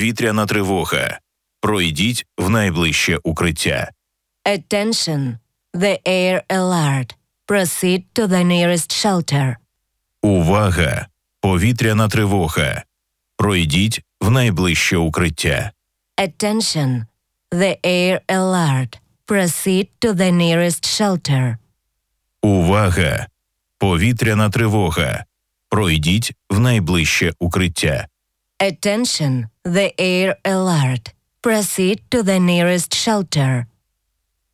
Повітряна тривога. Пройдіть в найближче укриття. Attention! The air alert. Proceed to the nearest shelter. Увага! Повітряна тривога. Пройдіть в найближче укриття. Attention! The air alert. Proceed to the nearest shelter. Увага! Повітряна тривога. Пройдіть в найближче укриття. Attention! The air alert. Proceed to the nearest shelter.